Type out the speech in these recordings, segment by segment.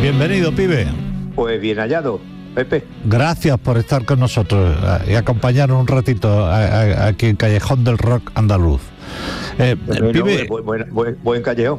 Bienvenido, pibe. Pues bien hallado, Pepe. Gracias por estar con nosotros y acompañarnos un ratito aquí en Callejón del Rock Andaluz. Pibe, buen callejón.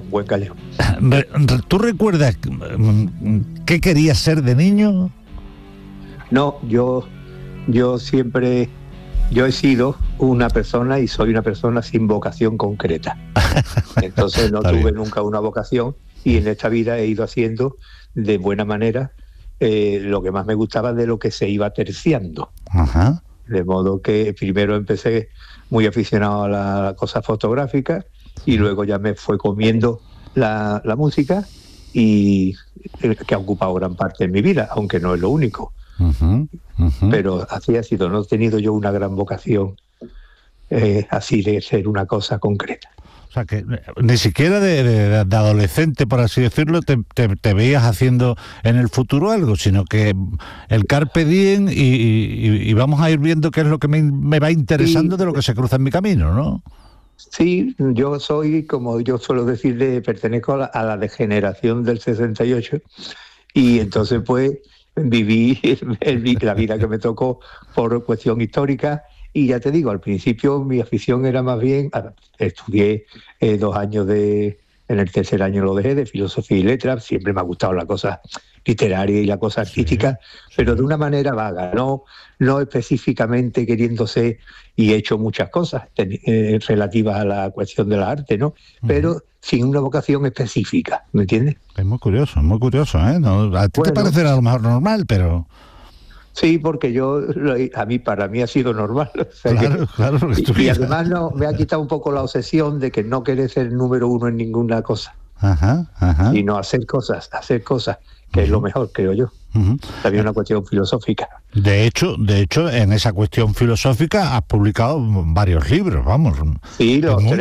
¿Tú recuerdas qué querías ser de niño? No, yo siempre... Yo he sido una persona y soy una persona sin vocación concreta. Entonces no tuve nunca una vocación y en esta vida he ido haciendo de buena manera lo que más me gustaba de lo que se iba terciando. Ajá. De modo que primero empecé muy aficionado a la cosa fotográfica y luego ya me fue comiendo la música y que ha ocupado gran parte de mi vida, aunque no es lo único. Pero así ha sido, no he tenido yo una gran vocación así de ser una cosa concreta. O sea, que ni siquiera de adolescente, por así decirlo, te veías haciendo en el futuro algo, sino que el carpe diem y vamos a ir viendo qué es lo que me va interesando de lo que se cruza en mi camino, ¿no? Sí, yo soy, como yo suelo decir, pertenezco a la degeneración del 68 y entonces pues viví la vida que me tocó por cuestión histórica y ya te digo, al principio mi afición era más bien, estudié 2 años en el tercer año lo dejé, de filosofía y letras, siempre me ha gustado la cosa literaria y la cosa artística, pero de una manera vaga, no específicamente queriendo ser, y he hecho muchas cosas relativas a la cuestión de la arte, ¿no? Pero sin una vocación específica, ¿me entiendes? Es muy curioso, ¿eh? No, a ti te parecerá a lo mejor normal, pero... Sí, porque para mí ha sido normal. O sea claro. Y además me ha quitado un poco la obsesión de que no querer ser número uno en ninguna cosa. Ajá. Sino hacer cosas, que es lo mejor, creo yo. También una cuestión filosófica. De hecho, en esa cuestión filosófica has publicado varios libros, vamos. Sí,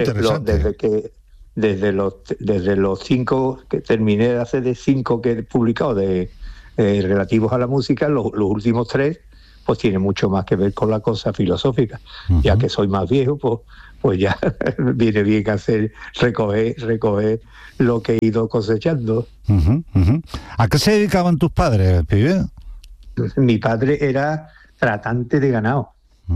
desde los 5 que terminé hace de 5 que he publicado relativos a la música, los últimos 3 pues tienen mucho más que ver con la cosa filosófica. Ya que soy más viejo, pues ya viene bien recoger lo que he ido cosechando. ¿A qué se dedicaban tus padres, pibe? Mi padre era tratante de ganado.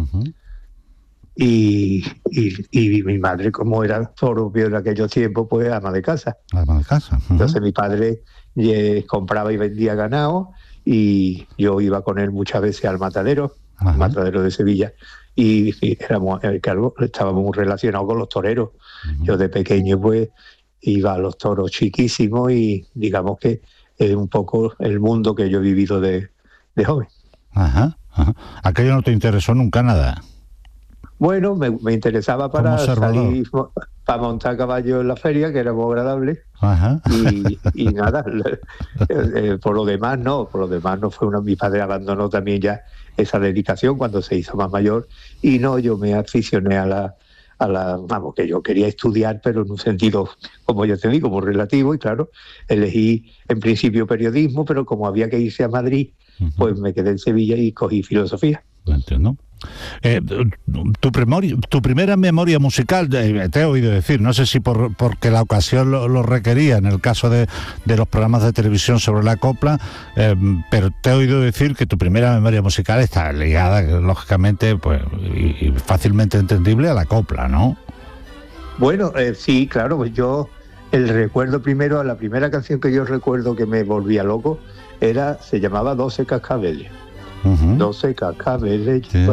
Y mi madre, como era propio en aquellos tiempos, pues ama de casa. Entonces mi padre compraba y vendía ganado y yo iba con él muchas veces al matadero de Sevilla, y estábamos muy relacionados con los toreros. Yo de pequeño pues iba a los toros chiquísimos y digamos que es un poco el mundo que yo he vivido de joven. ¿Aquello no te interesó nunca nada? Bueno, me interesaba para salir, para montar caballo en la feria, que era muy agradable. Y nada, por lo demás no fue mi padre abandonó también ya esa dedicación cuando se hizo más mayor, y yo me aficioné vamos, que yo quería estudiar, pero en un sentido, como ya te digo, muy relativo, y claro, elegí en principio periodismo, pero como había que irse a Madrid, pues me quedé en Sevilla y cogí filosofía. Entiendo. Tu primera memoria musical, te he oído decir, no sé si porque la ocasión lo requería, en el caso de los programas de televisión sobre la copla, pero te he oído decir que tu primera memoria musical está ligada, lógicamente, pues y fácilmente entendible, a la copla, ¿no? Bueno, sí, claro, pues el recuerdo primero, la primera canción que yo recuerdo que me volvía loco se llamaba 12 cascabeles. 12 cascabeles.